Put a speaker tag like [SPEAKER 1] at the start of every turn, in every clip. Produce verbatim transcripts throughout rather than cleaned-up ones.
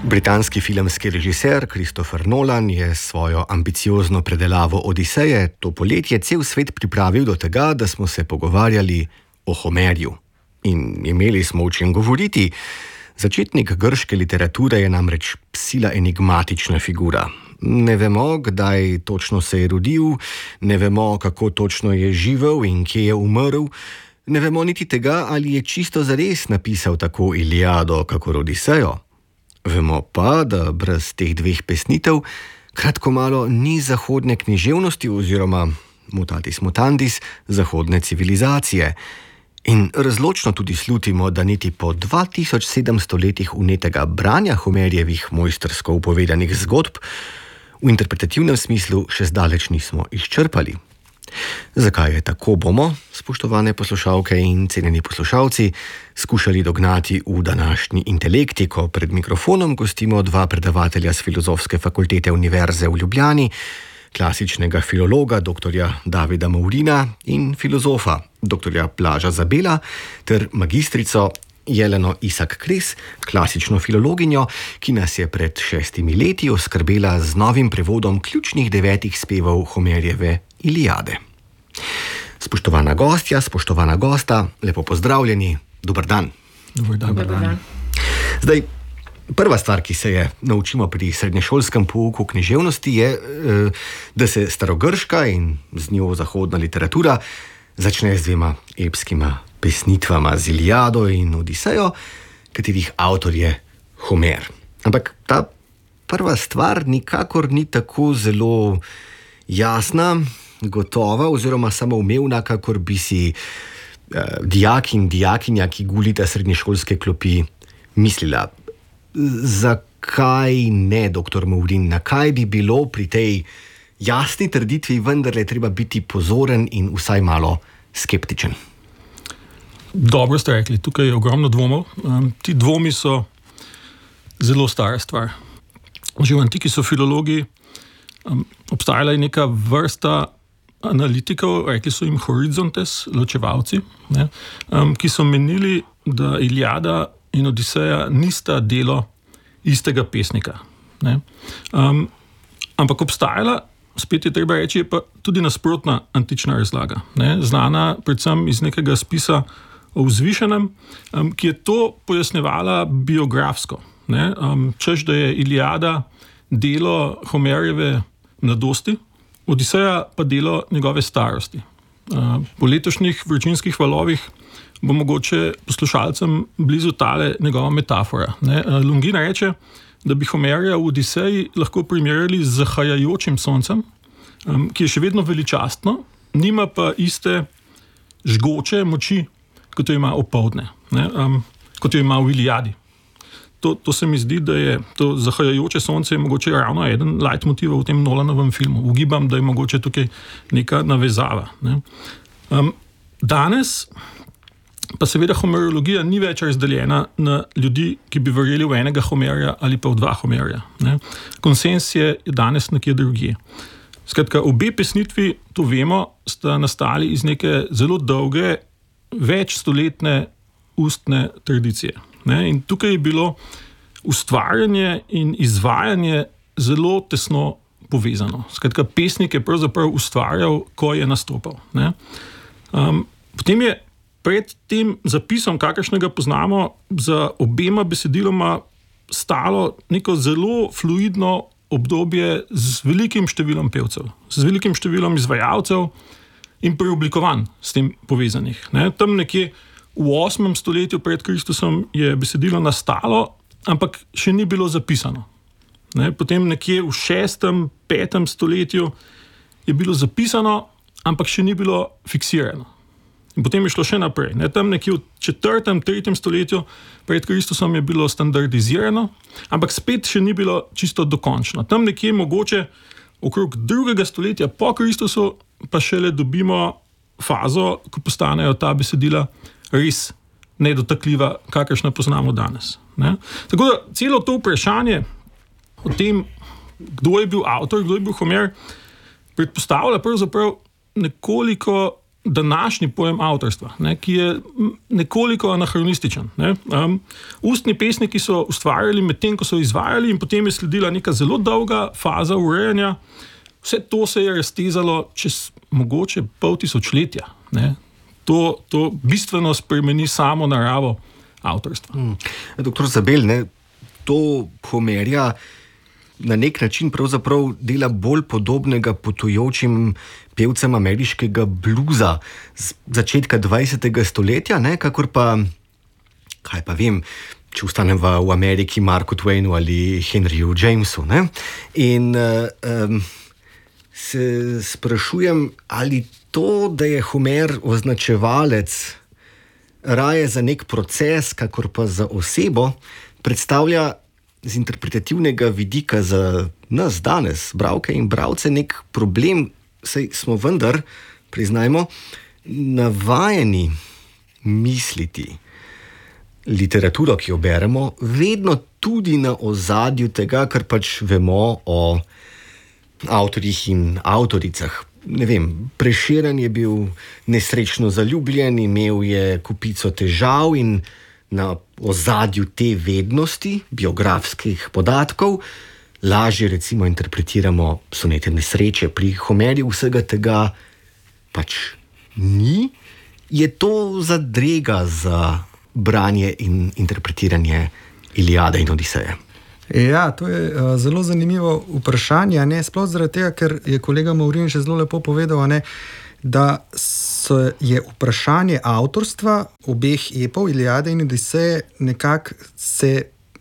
[SPEAKER 1] Britanski filmski režiser Christopher Nolan je svojo ambiciozno predelavo Odiseje to poletje cel svet pripravil do tega, da smo se pogovarjali o Homerju. In imeli smo o čem govoriti. Začetnik grške literature je namreč sila enigmatična figura. Ne vemo, kdaj točno se je rodil, ne vemo, kako točno je živel in kje je umrl, ne vemo niti tega, ali je čisto zares napisal tako Iliado kakor Odisejo. Vemo pa, da brez teh dveh pesnitev kratko malo ni zahodne književnosti oziroma mutatis mutandis zahodne civilizacije. In razločno tudi slutimo, da niti po dva tisoč sedemsto letih vnetega branja Homerjevih mojstrsko upovedanih zgodb v interpretativnem smislu še zdaleč nismo izčrpali. Zakaj je tako, bomo, spoštovane poslušalke in cenjeni poslušalci, skušali dognati v današnji Intelekti, ko pred mikrofonom gostimo dva predavatelja z Filozofske fakultete Univerze v Ljubljani, klasičnega filologa doktorja Davida Mourina in filozofa doktorja Blaža Zabela ter magistrico Jeleno Isak-Kres, klasično filologinjo, ki nas je pred šestimi leti oskrbela z novim prevodom ključnih devetih spevov Homerjeve Iliade. Spoštovana gostja, spoštovana gosta, lepo pozdravljeni, dober dan.
[SPEAKER 2] Dobar dan.
[SPEAKER 3] Dobar dan.
[SPEAKER 1] Zdaj, prva stvar, ki se je naučimo pri srednješolskem pouku književnosti, je, da se starogrška in z njo zahodna literatura začne z dvema epskima pesnitvama, z Iliado in Odisejo, katerih avtor je Homer. Ampak ta prva stvar nikakor ni tako zelo jasna, gotova oziroma samoumevna, kakor bi si eh, dijak in dijakinja, ki gulita srednješolske klopi, mislila. Zakaj ne, doktor Mourin? Na kaj bi bilo pri tej jasni trditvi vendarle treba biti pozoren in vsaj malo skeptičen?
[SPEAKER 2] Dobro ste rekli, tukaj je ogromno dvomov. Um, ti dvomi so zelo stara stvar. Že v antiki so filologi um, obstajala je neka vrsta analitikov, rekli so jim horizontes, ločevalci, ne, um, ki so menili, da Iliada in Odiseja nista delo istega pesnika. Ne. Um, ampak obstajala, spet je treba reči, je pa tudi nasprotna antična razlaga, ne, znana predvsem iz nekega spisa o Vzvišenem, um, ki je to pojasnjevala biografsko. Ne, um, češ, da je Iliada delo Homerjeve mladosti, Odiseja pa delo njegove starosti. Uh, po letošnjih vročinskih valovih bo mogoče poslušalcem blizu tale njegova metafora. Ne? Uh, Longin reče, da bi Homerja v Odiseji lahko primerjali z zahajajočim soncem, um, ki je še vedno veličastno, nima pa iste žgoče moči, kot jo ima opoldne, ne? Um, kot jo ima v Iliadi. To, to se mi zdi, da je to zahajajoče sonce je mogoče ravno eden leitmotivov v tem Nolanovem filmu. Ugibam, da je mogoče tukaj neka navezava. Ne? Um, danes pa seveda homerologija ni več razdeljena na ljudi, ki bi verjeli v enega Homerja ali pa v dva Homerja. Ne? Konsens je danes nekje drugje. Skratka, obe pesnitvi, to vemo, sta nastali iz neke zelo dolge, večstoletne ustne tradicije. Ne, in tukaj je bilo ustvarjanje in izvajanje zelo tesno povezano. Skratka, pesnik je pravzaprav ustvarjal, ko je nastopal. Ne. Um, potem je pred tem zapisom, kakršnega poznamo, za obema besediloma stalo neko zelo fluidno obdobje z velikim številom pevcev, z velikim številom izvajalcev in preoblikovanj s tem povezanih. Ne. Tam nekje v osmem stoletju pred Kristusom je besedilo nastalo, ampak še ni bilo zapisano. Ne, potem nekje v šestem, petem stoletju je bilo zapisano, ampak še ni bilo fiksirano. In potem je šlo še naprej. Ne, tam nekje v četrtem, tretjem stoletju pred Kristusom je bilo standardizirano, ampak spet še ni bilo čisto dokončno. Tam nekje mogoče okrog drugega stoletja po Kristusu pa šele dobimo fazo, ko postanejo ta besedila res nedotakljiva, kakršna poznamo danes. Ne? Tako da celo to vprašanje o tem, kdo je bil avtor, kdo je bil Homer, predpostavlja pravzaprav nekoliko današnji pojem avtorstva, ne, ki je nekoliko anahronističen. Ne. Um, ustni pesniki so ustvarjali medtem, ko so izvajali, in potem je sledila neka zelo dolga faza urejanja. Vse to se je raztezalo čez mogoče pol tisočletja. Ne. To, to bistveno spremeni samo naravo avtorstva.
[SPEAKER 1] Hmm. Doktor Zabel, ne, to Homerja na nek način pravzaprav dela bolj podobnega potujočim pevcem ameriškega bluza z začetka dvajsetega stoletja, ne, kakor pa, kaj pa vem, če ostanem v, v Ameriki, Marku Twainu ali Henryju Jamesu. Ne. In uh, um, se sprašujem, ali to, da je Homer označevalec raje za nek proces, kakor pa za osebo, predstavlja z interpretativnega vidika za nas danes, bralke in bralce, nek problem, saj smo vendar, priznajmo, navajeni misliti literaturo, ki jo beremo, vedno tudi na ozadju tega, kar pač vemo o avtorjih in avtoricah. Ne vem, Prešeren je bil nesrečno zaljubljen, imel je kupico težav in na ozadju te vednosti, biografskih podatkov, lažje recimo interpretiramo sonete nesreče. Pri Homerju vsega tega pač ni. Je to zadrega za branje in interpretiranje Iliade in Odiseje?
[SPEAKER 3] Ja, to je uh, zelo zanimivo vprašanje, ne? Sploh zaradi tega, ker je kolega Maurin že zelo lepo povedal, ne? Da so, je vprašanje avtorstva obeh epov, Iliade in Odiseje, nekako se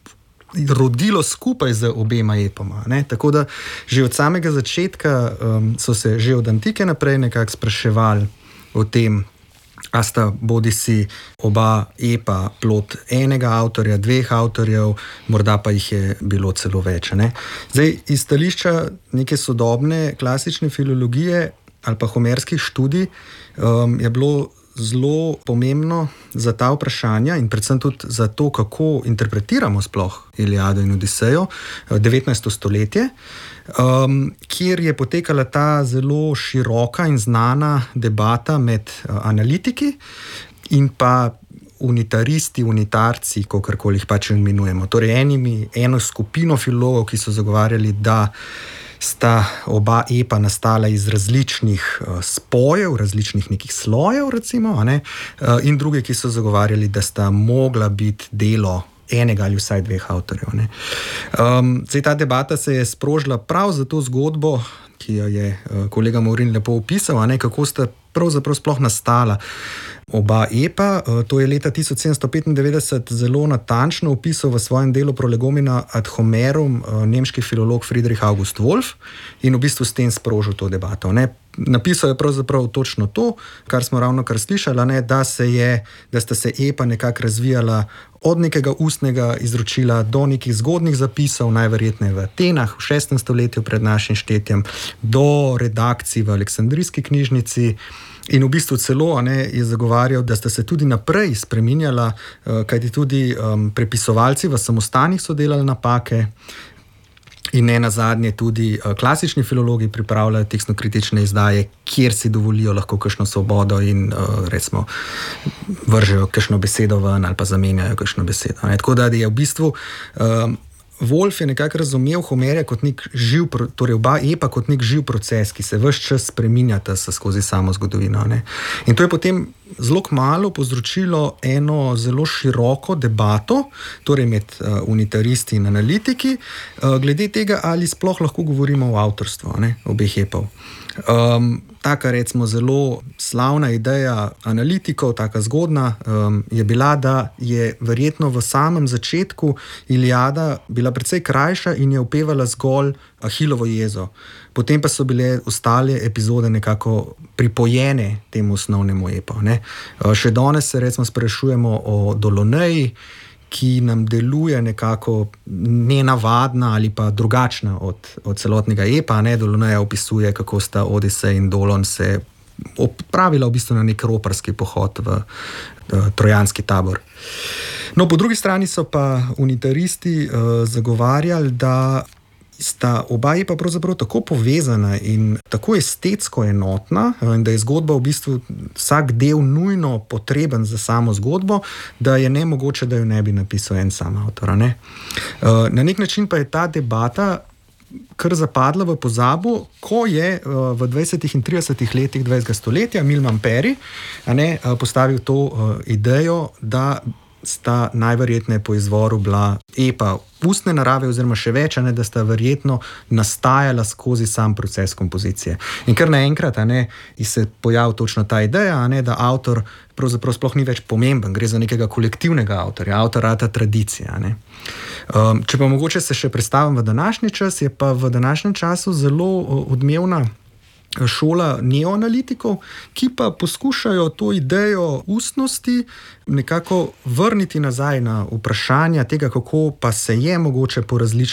[SPEAKER 3] rodilo skupaj z obema epoma. Ne? Tako da že od samega začetka um, so se že od antike naprej nekako spraševali o tem, a sta bodisi oba epa plod enega avtorja, dveh avtorjev, morda pa jih je bilo celo več. Ne? Zdaj, iz stališča neke sodobne klasične filologije ali pa homerskih študij um, je bilo zelo pomembno za ta vprašanja in predvsem tudi za to, kako interpretiramo sploh Iliado in Odisejo, devetnajsto stoletje, um, kjer je potekala ta zelo široka in znana debata med uh, analitiki in pa unitaristi, unitarci, kakorkoli jih pač imenujemo. Torej enimi, eno skupino filologov, ki so zagovarjali, da sta oba epa nastala iz različnih uh, spojev, različnih nekih slojev, recimo, a ne? Uh, in druge, ki so zagovarjali, da sta mogla biti delo enega ali vsaj dveh avtorjev. Ne? Um, zdaj, ta debata se je sprožila prav za to zgodbo, ki jo je uh, kolega Maurin lepo opisal, a ne? Kako sta pravzaprav sploh nastala oba epa. To je leta tisoč sedemsto petindevetdeset zelo natančno opisal v svojem delu Prolegomena ad Homerum nemški filolog Friedrich August Wolf in v bistvu s tem sprožil to debato. Ne. Napisal je pravzaprav točno to, kar smo ravno kar slišali, ne, da, se je, da sta se epa nekako razvijala od nekega ustnega izročila do nekih zgodnih zapisov, najverjetneje v Atenah v šestem stoletju pred našim štetjem, do redakcij v Aleksandrijski knjižnici. In v bistvu celo ne, je zagovarjal, da sta se tudi naprej spreminjala, kajti tudi um, prepisovalci v samostanih so delali napake in ne nazadnje tudi uh, klasični filologi pripravljajo tekstno-kritične izdaje, kjer si dovolijo lahko kakšno svobodo in uh, recimo vržejo kakšno besedo ven ali pa zamenjajo kakšno besedo. Ne. Tako da je v bistvu um, Wolf je nekako razumel Homerja kot nek živ, torej oba epa kot nek živ proces, ki se ves čas spreminjata skozi samo zgodovino. Ne. In to je potem zelo kmalu povzročilo eno zelo široko debato, torej med uh, unitaristi in analitiki, uh, glede tega, ali sploh lahko govorimo o avtorstvu, ne, obeh epov. Um, taka recimo zelo slavna ideja analitikov, taka zgodna, um, je bila, da je verjetno v samem začetku Iliada bila precej krajša in je opevala zgolj Ahilovo jezo. Potem pa so bile ostale epizode nekako pripojene temu osnovnemu epu. Ne? Uh, še danes se recimo sprašujemo o Doloneji, ki nam deluje nekako nenavadna ali pa drugačna od, od celotnega epa. Ne? Doloneja opisuje, kako sta Odisej in Dolon se odpravila v bistvu na nek roparski pohod v, v trojanski tabor. No, po drugi strani so pa unitaristi uh, zagovarjali, da sta oba epa pravzaprav tako povezana in tako estetsko enotna, in da je zgodba v bistvu vsak del nujno potreben za samo zgodbo, da je nemogoče, da jo ne bi napisal en sam avtor. Ne? Na nek način pa je ta debata kar zapadla v pozabo, ko je v dvajsetih in tridesetih letih dvajsetega stoletja Milman Parry a ne, postavil to idejo, da sta najverjetneje po izvoru bila epa ustne narave oziroma še več, a ne, da sta verjetno nastajala skozi sam proces kompozicije. In kar naenkrat, a ne, se pojavi točno ta ideja, a ne, da avtor pravzaprav sploh ni več pomemben, gre za nekega kolektivnega avtorja, avtor rata tradicija, ne. Um, če pa mogoče se še predstavim v današnji čas, je pa v današnjem času zelo odmevna šola neoanalitikov, ki pa poskušajo to idejo ustnosti nekako vrniti nazaj na vprašanja tega, kako pa se je mogoče po različnih